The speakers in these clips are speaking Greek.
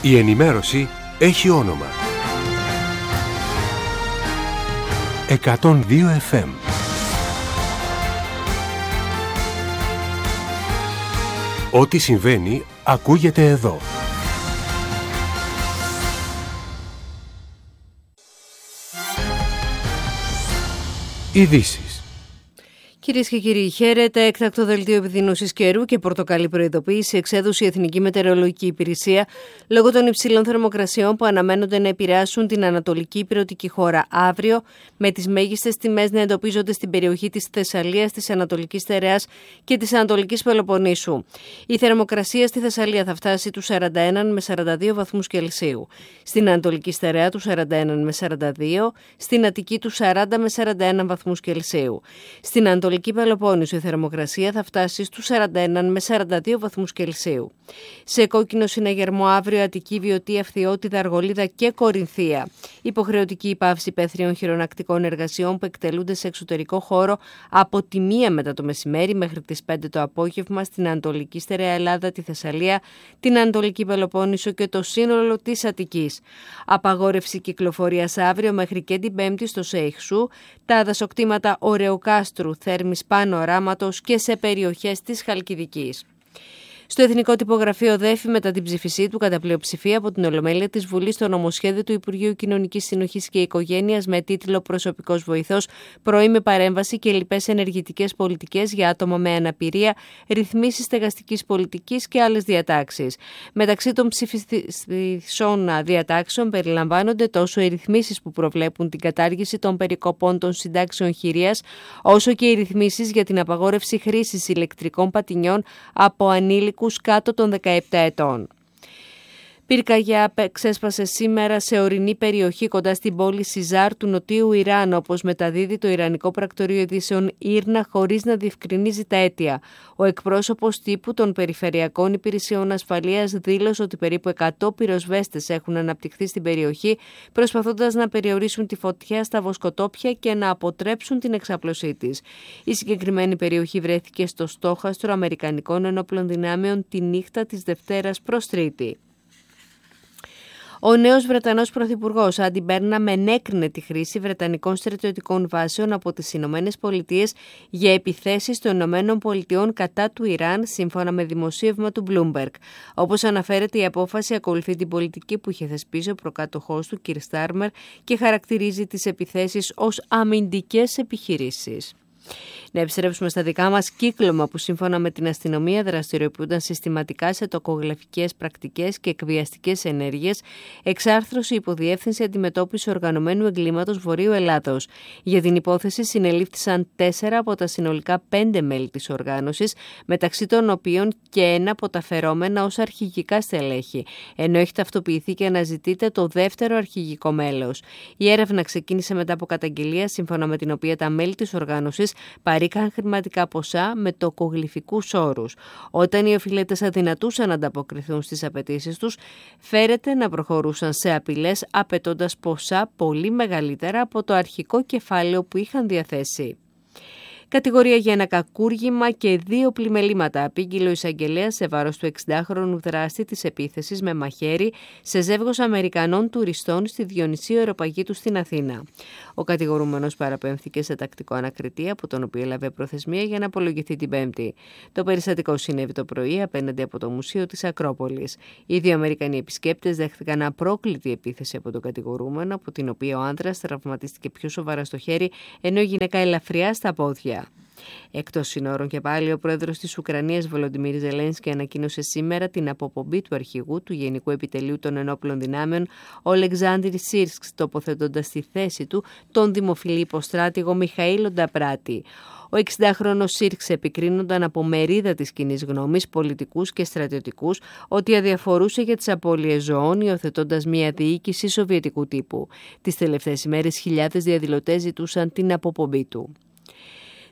Η ενημέρωση έχει όνομα. 102 FM. Ό,τι συμβαίνει ακούγεται εδώ. Ειδήσεις. Κυρίες και κύριοι, χαίρετε. Έκτακτο δελτίο επιδείνωσης καιρού και πορτοκαλί προειδοποίηση εξέδωσε η Εθνική Μετεωρολογική Υπηρεσία λόγω των υψηλών θερμοκρασιών που αναμένονται να επηρεάσουν την ανατολική ηπειρωτική χώρα αύριο, με τις μέγιστες τιμές να εντοπίζονται στην περιοχή της Θεσσαλίας, της Ανατολικής Στερεάς και της Ανατολικής Πελοποννήσου. Η θερμοκρασία στη Θεσσαλία θα φτάσει τους 41 με 42 βαθμούς Κελσίου, στην Ανατολική Στερεά τους 41 με 42, στην Αττική τους 40 με 41 βαθμούς Κελσίου. Στην Ανατολική Πελοπόννησο η θερμοκρασία θα φτάσει στους 41 με 42 βαθμούς Κελσίου. Σε κόκκινο συναγερμό αύριο Αττική, Βιωτία, Φθιώτιδα, Αργολίδα και Κορινθία. Υποχρεωτική υπάυση υπαίθριων χειρονακτικών εργασιών που εκτελούνται σε εξωτερικό χώρο από τη 1 μετά το μεσημέρι μέχρι τις 5 το απόγευμα στην Ανατολική Στερεά Ελλάδα, τη Θεσσαλία, την Ανατολική Πελοπόννησο και το σύνολο της Αττικής. Απαγόρευση κυκλοφορίας αύριο μέχρι και την Πέμπτη στο Σέιχσου, τα δασοκτήματα Ωρεοκάστρου, Θέρμης, Πανοράματος και σε περιοχές της Χαλκιδικής. Στο Εθνικό Τυπογραφείο ΔΕΦΗ, μετά την ψήφισή του κατά πλειοψηφία από την Ολομέλεια της Βουλής, στο νομοσχέδιο του Υπουργείου Κοινωνικής Συνοχής και Οικογένειας με τίτλο «Προσωπικός βοηθός, πρώιμη παρέμβαση και λοιπές ενεργητικές πολιτικές για άτομα με αναπηρία, ρυθμίσεις στεγαστικής πολιτικής και άλλες διατάξεις». Μεταξύ των ψηφιστικών διατάξεων περιλαμβάνονται τόσο οι ρυθμίσεις που προβλέπουν την κατάργηση των περικοπών των συντάξεων χειρίας, όσο και οι ρυθμίσεις για την απαγόρευση χρήσης ηλεκτρικών πατινιών από ανήλικους κάτω των 17 ετών. Πυρκαγιά ξέσπασε σήμερα σε ορεινή περιοχή κοντά στην πόλη Σιζάρ του νοτίου Ιράν, όπως μεταδίδει το Ιρανικό Πρακτορείο Ειδήσεων Ήρνα, χωρίς να διευκρινίζει τα αίτια. Ο εκπρόσωπος τύπου των Περιφερειακών Υπηρεσιών Ασφαλείας δήλωσε ότι περίπου 100 πυροσβέστες έχουν αναπτυχθεί στην περιοχή, προσπαθώντας να περιορίσουν τη φωτιά στα βοσκοτόπια και να αποτρέψουν την εξάπλωσή της. Η συγκεκριμένη περιοχή βρέθηκε στο στόχαστρο Αμερικανικών Ενόπλων Δυνάμεων τη νύχτα της Δευτέρας προς Τρίτη. Ο νέος Βρετανός Πρωθυπουργός Άντι Μπέρναμ ενέκρινε τη χρήση βρετανικών στρατιωτικών βάσεων από τις Ηνωμένες Πολιτείες για επιθέσεις των Ηνωμένων Πολιτειών κατά του Ιράν, σύμφωνα με δημοσίευμα του Bloomberg. Όπως αναφέρεται, η απόφαση ακολουθεί την πολιτική που είχε θεσπίσει ο προκάτοχός του, Κιρ Στάρμερ, και χαρακτηρίζει τις επιθέσεις ως αμυντικές επιχειρήσεις. Να επιστρέψουμε στα δικά μας. Κύκλωμα που σύμφωνα με την αστυνομία δραστηριοποιούνταν συστηματικά σε τοκογλυφικές πρακτικές και εκβιαστικές ενέργειες, εξάρθρωση υποδιεύθυνση αντιμετώπιση οργανωμένου εγκλήματος Βορείου Ελλάδος. Για την υπόθεση συνελήφθησαν 4 από τα συνολικά 5 μέλη της οργάνωσης, μεταξύ των οποίων και ένα από τα φερόμενα ως αρχηγικά στελέχη, ενώ έχει ταυτοποιηθεί και αναζητείται το δεύτερο αρχηγικό μέλος. Η έρευνα ξεκίνησε μετά από καταγγελία, σύμφωνα με την οποία τα μέλη της οργάνωσης παρήκαν χρηματικά ποσά με τοκογλυφικούς όρους. Όταν οι οφειλέτες αδυνατούσαν να ανταποκριθούν στις απαιτήσεις τους, φέρεται να προχωρούσαν σε απειλές απαιτώντας ποσά πολύ μεγαλύτερα από το αρχικό κεφάλαιο που είχαν διαθέσει. Κατηγορία για ένα κακούργημα και 2 πλημελήματα απήγγειλε ο εισαγγελέας σε βάρος του 60χρονου δράστη της επίθεσης με μαχαίρι σε ζεύγος Αμερικανών τουριστών στη Διονυσίου Αεροπαγήτου στην Αθήνα. Ο κατηγορούμενος παραπέμφθηκε σε τακτικό ανακριτή, από τον οποίο έλαβε προθεσμία για να απολογηθεί την Πέμπτη. Το περιστατικό συνέβη το πρωί απέναντι από το Μουσείο της Ακρόπολης. Οι 2 Αμερικανοί επισκέπτες δέχτηκαν απρόκλητη επίθεση από τον κατηγορούμενο, από την οποία ο άντρας τραυματίστηκε πιο σοβαρά στο χέρι, ενώ η γυναίκα ελαφριά στα πόδια. Εκτός συνόρων και πάλι, ο πρόεδρος της Ουκρανίας Βολοντιμίρ Ζελένσκι ανακοίνωσε σήμερα την αποπομπή του αρχηγού του Γενικού Επιτελείου των Ενόπλων Δυνάμεων, ο Ολεξάνδρ Σίρσκ, τοποθετώντας στη θέση του τον δημοφιλή υποστράτηγο Μιχαήλ Νταπράτη. Ο 60χρονος Σίρσκ επικρίνονταν από μερίδα της κοινής γνώμης, πολιτικούς και στρατιωτικούς, ότι αδιαφορούσε για τις απώλειες ζωών, υιοθετώντας μια διοίκηση σοβιετικού τύπου. Τις τελευταίες ημέρες χιλιάδες διαδηλωτές ζητούσαν την αποπομπή του.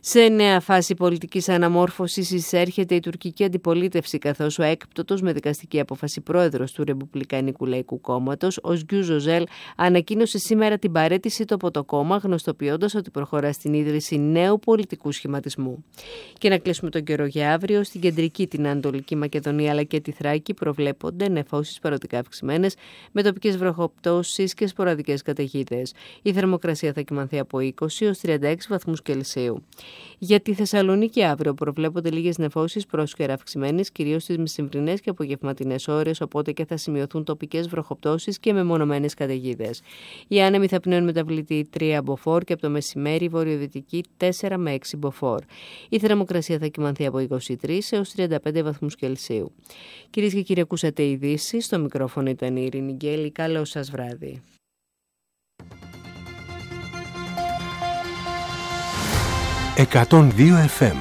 Σε νέα φάση πολιτικής αναμόρφωσης εισέρχεται η τουρκική αντιπολίτευση, καθώς ο έκπτωτος με δικαστική απόφαση πρόεδρος του Ρεπουμπλικανικού Λαϊκού Κόμματος, ο Özgür Özel, ανακοίνωσε σήμερα την παραίτησή του από το κόμμα, γνωστοποιώντας ότι προχωρά στην ίδρυση νέου πολιτικού σχηματισμού. Και να κλείσουμε τον καιρό για αύριο. Στην κεντρική, την Ανατολική Μακεδονία αλλά και τη Θράκη προβλέπονται νεφώσεις παροδικά αυξημένες, με τοπικές βροχοπτώσεις και σποραδικές καταιγίδες. Η θερμοκρασία θα κυμανθεί από 20 έως 36 βαθμούς Κελσίου. Για τη Θεσσαλονίκη αύριο προβλέπονται λίγες νεφώσεις πρόσκαιρα αυξημένες, κυρίως στις μεσημβρινές και απογευματινές ώρες, οπότε και θα σημειωθούν τοπικές βροχοπτώσεις και μεμονωμένες καταιγίδες. Οι άνεμοι θα πνέουν μεταβλητή 3 μποφόρ και από το μεσημέρι βορειοδυτική 4 με 6 μποφόρ. Η θερμοκρασία θα κυμανθεί από 23 έως 35 βαθμούς Κελσίου. Κυρίες και κύριοι, ακούσατε ειδήσεις. Στο μικρόφωνο ήταν η Ειρήνη Γκέλη. Καλό σας βράδυ. 102 FM.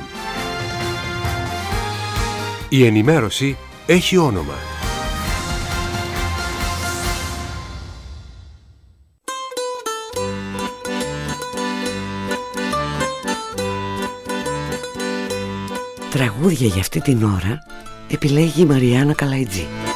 Η ενημέρωση έχει όνομα. Τραγούδια για αυτή την ώρα επιλέγει η Μαριάννα Καλαϊτζή.